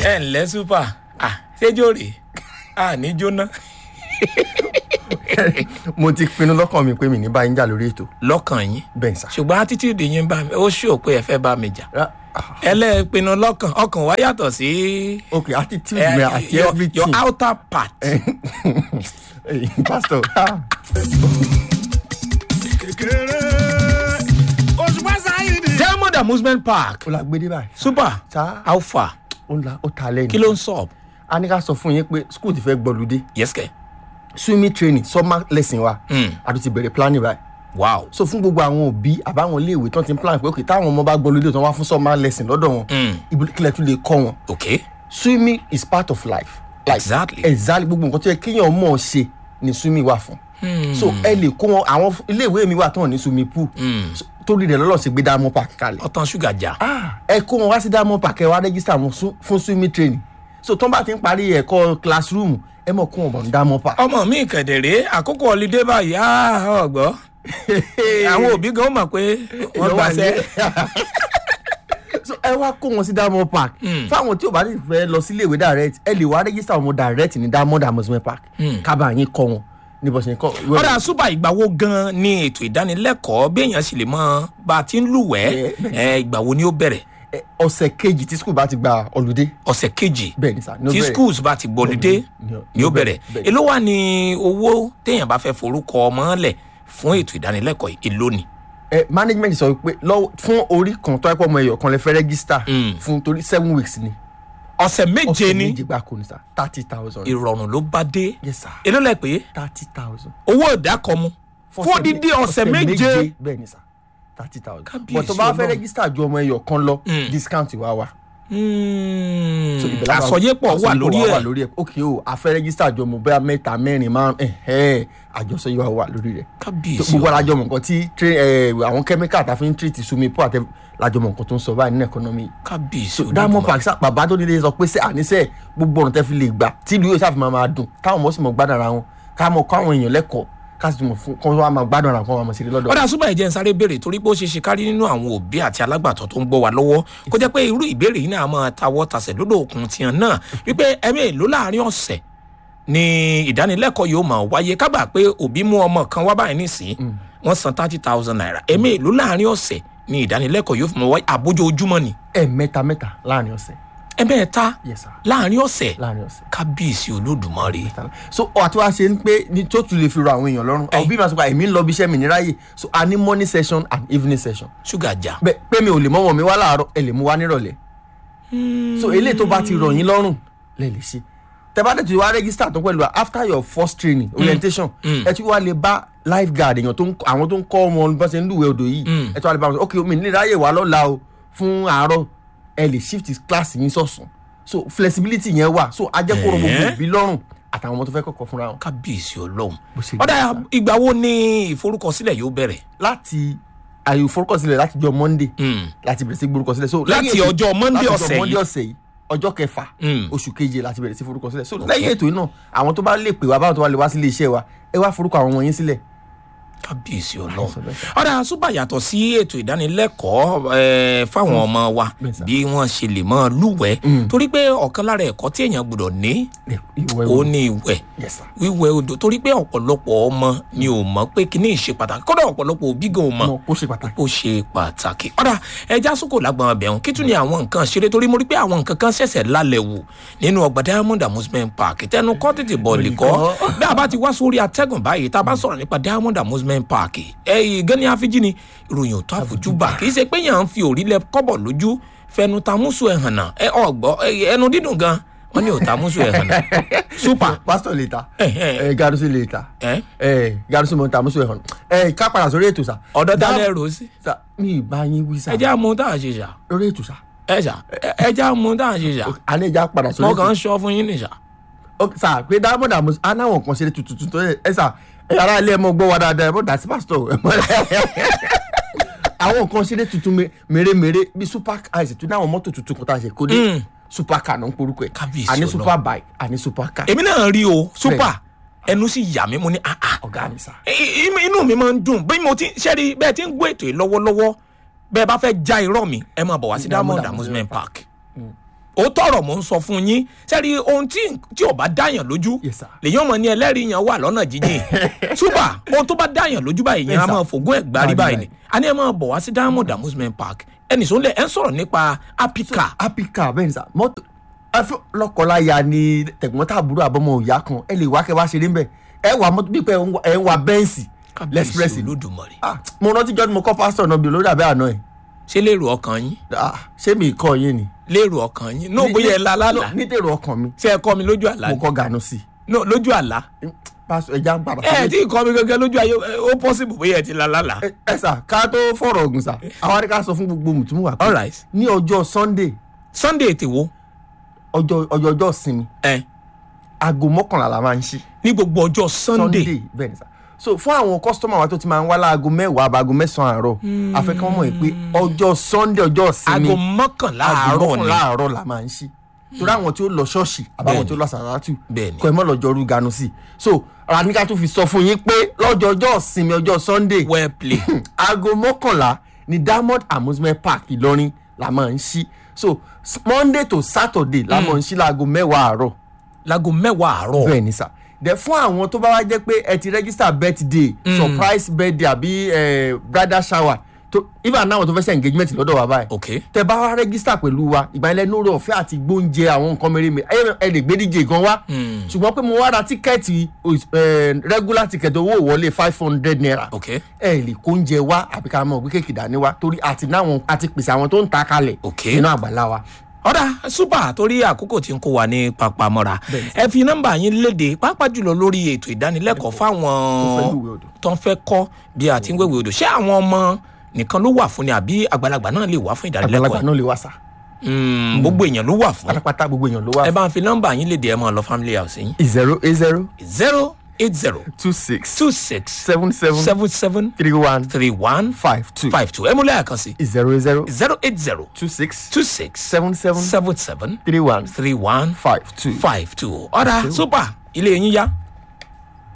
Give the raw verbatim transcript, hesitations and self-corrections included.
ẹ ǹlẹ́ super ah ṣéjó rèé ah ní jóná. mo ti pinnu lọ́kàn mi pé mi ní bá yín jà lórí ètò. lọ́kàn yín bẹ́ẹ̀ sà. ṣùgbọ́n attitude yín bá mi ó ṣó pé ẹ fẹ́ bá mi jà. ẹlẹ́ẹ̀pinnu lọ́kàn ọkàn wa yàtọ̀ sí. ok attitude mi àti your, everything. your outer part. Hey, pastor. Diamond Amusement Park. o la gbé dé báyìí. super Sir. how far. ó la ó ta lẹ́nu. kí ló ń sọ. a ní ká sọ fún yín pé school ti fẹ́ gbọ́lùdé. yes kẹ. swimming training summer lesson wa. a tún ti bẹ̀rẹ̀ planning báyìí. wow. so fún gbogbo àwọn òbí àbáwọn iléèwé tán ti ń plan pé ok táwọn ọmọ bá gbọ́lùdé tán wá fún summer lesson lọ́dọ̀ wọn. ibi kílẹ̀ tún lè kọ́ wọn. okay. swimming is part of life. like exactly. exactly gbogbo nǹkan tó yẹ kéèyàn mọ̀ ọ́ ṣe ni swimming wà fún. so ẹ lè kó wọn àwọn iléèwé mi wà tán ní swimming pool. So, torí rẹ̀ lọ́lọ́ ṣe gbé diamond park kalẹ̀. ọ̀tàn ṣúgà jà. ẹ kó wọn wá sí diamond park ẹ wá rẹ́gísítà wọn fún swimming training so tó ń bá ti ń parí ẹ̀kọ́ classroom ẹ mọ̀ kó wọn bọ̀ ní diamond park. ọmọ mi kẹ̀dẹ̀rẹ́ àkókò holiday báyìí ọ̀gbọ́ àwọn òbí gan mọ̀ pé wọ́n gbàṣẹ́. so ẹ wá kó wọn sí diamond park fáwọn tí ò bá ní fẹ́ lọ sí iléèwé direct ẹ lè wá rẹ́gísítà wọn direct ní diamond amusement park kábàá yín kọ́ wọn ní bó ṣe ń kọ́. ọ̀rọ̀ super ìgbà wo gan ni ètò ìdánilẹ́kọ̀ọ́ béèyàn sì lè mọ bá a ti ń lúwẹ̀ẹ́ ìgbà wo ni ó bẹ̀rẹ̀. ọ̀sẹ̀ kejì tí school bá ti gba ọ̀lùdé. ọ̀sẹ̀ kejì bẹ́ẹ̀ ni sà ní ó tí bẹ̀rẹ̀. schools bá ti gbọ́lùdé ni ó bẹ̀rẹ̀. èló wà ní owó téèyàn bá fẹ́ forúkọ ọmọ lẹ̀ fún ètò ìdánilẹ́kọ̀ọ́ èló ni. ẹ management sọ pé lọ́wọ́ fún orí kan tó ẹ pọ̀ ọmọ ẹ̀yọ̀ kan lè fẹ́ rẹ́gísítà fún torí seven weeks ni. ọ̀sẹ̀ méje ọ̀sẹ̀ ni méje gbáko ni sà thirty thousand. ìrọ̀rùn ló bá dé. yes sir. èló lẹ pé thirty thousand. owó ìdákọ̀mu fún odidi ọ̀sẹ̀ méje. bẹ́ẹ̀ ni sà thirty thousand. Kábíyèsí but tó bá fẹ́ Ọlọ́run. rẹ́gísítà ju ọmọ ẹ̀yọ̀ kan lọ discount wà wá. àsọyépọ̀ wà lórí wà ẹ̀. lórí ẹ̀ ok o a fẹ́ rẹ́gísítà ju ọmọ bẹ́ẹ̀ mẹ́ta mẹ́rin márùn ẹ̀hẹ́ àjọsọ yìí wà wà lórí rẹ̀. kábíyèsí gbogbo alájọ mọ̀ nǹkan tí tra- eh, àwọn kẹ́míkà tá a fi ń treat sumi pọ̀ àtẹ lájọ mọ̀ nǹkan tó ń sọ báyìí nínú ẹ̀kọ́nọ́mì yìí. kábíyèsí diamond park sá bàbá tó nílé sọ pé sẹ àníṣe gbogbo ọ̀nà tẹ́ fi lè gbà tí ìlú yóò ṣàfihàn máa dùn táwọn ọmọ sì mọ̀ gbádùn ara wọn ká mọ̀ kọ́ àwọn èèyàn lẹ́kọ̀ọ́ ká sì mọ̀ fún kọ́ wọn máa gbádùn ara wọn kọ́ wọn máa ṣeré lọ́dọ̀. ọ̀dà súbà ẹ̀jẹ̀ ń sáré béèrè torí pé ó ṣe ṣe kárí nínú àwọn òbí àti alágbàtọ́ tó ń gbọ́ wa lọ́wọ́ kó jẹ́ pé irú ìbéèrè yìí náà máa tawọ́ tasẹ̀ lódò òkun tiẹ̀ náà wípé ẹ̀mí èló láàrin ọ̀sẹ̀ ni ìdánilẹ́kọ̀ọ́ yóò máa wáyé kábà pé òbí mú ọmọ kan wá báyìí nísìnyí wọ́n san thirty thousand naira ẹ̀mí èló láàrin ọ̀sẹ̀ ni ìdánilẹ́kọ̀ọ́ yóò fi máa wáyé àbójoojúmọ́ ni. ẹ mẹ́ta mẹ́ta láàrin ọ̀sẹ̀. ẹ̀mẹ́ta yes sir. láàrin ọ̀sẹ̀ láàrin ọ̀sẹ̀. kábíyèsí olódùmarè. so àti wá ṣe ń pé ní tó tún lè fi rọ àwọn èèyàn lọ́rùn àwọn bí màá sọ pé èmi ń lọ bí iṣẹ́ mi ní ráyè so a ní morning session and evening session. ṣúgà jà. bẹ́ẹ̀ pé mi ò lè mọ́wọ́ mi wá láàárọ̀ ẹ lè mú wá nírọ̀lẹ́. so eléyìí tó bá ti rọ̀ yín lọ́rùn lẹ lè ṣe tẹ bá dẹ̀ tí wá register tó pẹ̀lú after your first training orientation ẹ tí wá lè bá lifeguard èèyàn tó ń àwọn tó ń kọ́ ọmọ bá ṣe ń lúwẹ̀ẹ́ odò yìí ẹ tí wá lè bá wọn sọ ok mi nílẹ̀ ráyè wá lọ́la o fún àárọ̀ ẹ lè shift class yín sọ̀sùn so flexibility yẹn wà so ajẹ́kọ̀ọ́ gbogbo ìbí lọ́rùn àtàwọn ọmọ tó fẹ́ kọ́kọ́ fúnra wọn. kábíyèsí ọlọ́run Bó ṣe ọ̀dà jẹ́ ìgbà wo ni ìforúkọsílẹ̀ yóò bẹ̀rẹ̀. láti àyè ìforúkọsílẹ̀ láti jọ monday láti bẹ̀rẹ̀ sí gborúkọsílẹ̀ so láti lẹ́yìn ètò- ọjọ́ monday láti ọ̀sẹ̀ ọjọ́ monday yìí ọ̀sẹ̀ yìí ọjọ́ kẹfà Mm. oṣù keje láti bẹ̀rẹ̀ sí forúkọsílẹ̀ so lẹ́yìn ètò yìí náà àwọn tó bá lè pè wá báwọn tó bá lè wá sílé iṣẹ́ wa ẹ wá forúkọ àwọn ọmọ yín sílẹ̀. kábíyèsí ọlọ́run Àìsàn bẹ́ẹ̀. ọ̀dà súpà yàtọ̀ sí ètò ìdánilẹ́kọ̀ọ́ eh, fáwọn ọmọ wa Bẹ́ẹ̀ sà. bí wọ́n ṣe lè mọ́ lúwẹ̀ẹ́ torí pé ọ̀kan lára ẹ̀kọ́ tí èèyàn gbọ́dọ̀ ní ìwọ ó ẹ̀wọ̀ ní ìwẹ̀ yes sir. wíwẹ̀ odò torí pé ọ̀pọ̀lọpọ̀ ọmọ ni ò mọ̀ pé kíní ìṣe pàtàkì kódà ọ̀pọ̀lọpọ̀ òbí gan ò mọ̀ mọ kó ṣe pàtàkì. ó ṣe pàtàkì. ọ̀dà ẹja sóko lágbọ̀n abẹ́hùn kí tún ni àwọn nǹkan ṣeré torí mo rí pé àwọn nǹkan kan ṣẹ̀ṣẹ̀ lálẹ́ wù nínú ọgbà diamond amusement park tẹnu kọ́ tètè bọ̀ lìkọ́ bí a bá ti wá sórí atẹ́gùn báyìí tá a bá sọ̀rọ̀ nípa diamond amusement park ẹ̀yìn gẹ́ni àfíjì ni ìròyìn ò tó àfojúbà kì í ṣe pé yàn ń fi òrílẹ̀ kọ́bọ̀ lójú fẹnu tamusu ẹ̀ hàn náà ẹ ọ̀gbọ́ ẹnu dídùn gan wọ́n ní ò tamusu ẹ̀ hàn náà super pastor later Eh, eh. ẹ garusi later ẹ ẹ garusi mọ tàmúsù ẹ hàn ẹ ká padà sórí ètò sá. ọ̀dọ́ dálẹ́ rò sí sá mi ì bá yín wí sá ẹ já mú tá à ń ṣe ṣá lórí ètò sá. ẹ ṣá ẹ já mú tá à ń ṣe ṣá alẹ́ ìjà padà sórí mo ètò. kàn ń sọ fún yín nìṣá. Ok, sà pé diamond amus anáwọn kan ṣeré tuntun tó yẹ ẹ sà ẹ ara ilé ẹ mọ gbọ́ wa dáadáa ẹ mọ dàsí pásítọ̀ ẹ mọ àwọn kan ṣeré tuntun me- mèremère bíi super car àìsè tún náwọn mọ́tò tuntun kan tá a ṣe kó dé super car náà ń porúkọ ẹ Kábíyèsí àní Ọlọ́run. super bike àní super car. èmi náà rí o super ẹnu sì yà mí mo ní ah ah ọ̀gá mi sà. I- i- inú mi máa ń dùn bí mo ti ṣe rí bẹ́ẹ̀ tí ń gbọ́ ètò yìí lọ́wọ́lọ́wọ́ bẹ́ẹ̀ bá fẹ́ já irọ́ mi ẹ máa bọ̀ wá sí diamond amusement park ó tọrọ mò ń sọ fún yín sẹ́rí ohun tí tí ò bá dáyàn lójú Yes, sir. lèyàn mọ̀ ní ẹlẹ́rìí yẹn wà lọ́nà jíjìn ṣùgbọ́n ohun tó bá dáyàn lójú báyìí yẹn Yes, a sir. máa fògùn ẹ̀ gbárí Gbárí báyìí ni a ní ẹ máa bọ̀ wá sí Diamond Amusement Park ẹnì sọ́nlẹ̀ ẹ̀ ń sọ̀rọ̀ nípa apika apika bẹ́ẹ̀ ni sà mọ́tò afẹ́ lọ́kọ̀láya ni tẹ̀gbọ́n-tàbúrò àbọ̀mọ̀ òyà kan ẹ lè wá kẹ́ wá ṣeré ń bẹ̀ ẹ wà mọ́tò bí pé ẹ ń wa bẹ́ǹsì lẹ́sìpírẹ́sì Olódùmarè ah mo rántí jọ́dún mo kọ́ pásítọ̀ náà bí olórí àbẹ́ àná ẹ̀ ṣé lérò ọkàn yín ah ṣé mi kọ́ yín ni. lérò ọkàn yín náà bóyá ẹ lálàlà ní tèrò ọkàn mi ṣé ẹ kọ́ mi lójú àlá mo ni kọ́ gànú sí No, lójú àlá i pásítọ̀ ẹja ń padà ẹ tí kọ́ mi gẹ́gẹ́ lójú ayé ó possible bóyá ẹ ti lálàlà. ẹ ẹ sà ká tó fọ̀rọ̀ ọ̀gùn sà àwọn adé ká sọ fún gbogbo mùtúmù wà all right ní ọjọ́ Sunday Sunday ti wo ọjọ́ ọjọ́ ọjọ́ ìsinmi ẹ aago mọ́kànlá la máa ń ṣí ní gbogbo ọjọ́ Sunday bẹ́ẹ̀ ni sà so fún àwọn kọ́sítọ́mà wa tó ti máa ń wá láago mẹ́wàá àbáago mẹ́sàn-án àárọ̀ àfẹ́kọ́ mọ̀ pé ọjọ́ Sunday ọjọ́ ìsinmi aago mọ́kànlá àárọ̀ aago ni mọ́kànlá àárọ̀ la máa ń ṣí torí àwọn tí ó lọ ṣọ́ọ̀ṣì àbáwọn tí ó lọ sàràtù Bẹ́ẹ̀ni. kọ́ ẹ mọ́ lọ́jọ́ rú ganu sí so ranika tún fi sọ fún yín pé lọ́jọ́ ọjọ́ ìsinmi ọjọ́ Sunday well play aago mọ́kànlá ní Diamond Amusement Park Ìlọrin la máa ń ṣí so s- Monday to Saturday la máa ń ṣí láago mẹ́wàá àárọ̀ láago mẹ́wàá àárọ̀ bẹ́ẹ̀ ni sà dẹ̀ fún àwọn tó bá wá jẹ́ pé ẹ ti register birthday surprise birthday àbí eh, bridal shower tó even náà tó fẹ́ ṣe engagement lọ́dọ̀ wa báyìí ok tẹ bá wá register pẹ̀lú wa ìgbà ilẹ̀ nóòrè ọ̀fẹ́ àti gbóúnjẹ àwọn nǹkan mẹ́rẹ̀mẹ́ ẹ ẹ lè gbé díje gan wá ṣùgbọ́n pé mo wá ra tíkẹ́ẹ̀tì eh, regular ticket owó ìwọlé five hundred naira ok ẹ lè kó oúnjẹ wá àbí ká mọ̀ gbé kéèkì dání wá torí àti náwọn àti pèsè àwọn tó ń ta kalẹ̀ Ok. nínú àgbàlá wa. ọ̀dà super torí àkókò tí ń kó wa ní papamọ́ra Bẹ́ẹ̀ni. ẹ fi nọ́mbà yín léde pàápàá jùlọ lórí ètò ìdánilẹ́kọ̀ọ́ fẹ́ fáwọn lúwẹ̀ẹ́ odò. tó ń fẹ́ kọ́ bí a ti ń wéwèé odò ṣé àwọn ọmọ nìkan ló wà fún ni àbí àgbàlagbà náà lè wá fún àgbàlagbà ìdánilẹ́kọ̀ọ́ náà lè wá sá Mm, gbogbo èèyàn ló wà fún pátápátá gbogbo èèyàn ló wá ẹ bá ń fi nọ́mbà yín léde ẹ máa lọ family house yín zero eight zero zero eight zero two six two six seven seven seven seven three one three one five two five two ẹ mú lẹ́ẹ̀kan sí zero eight zero zero eight zero two six two six seven seven seven seven three one three one five two. five two ọ̀dà super ilé yín yá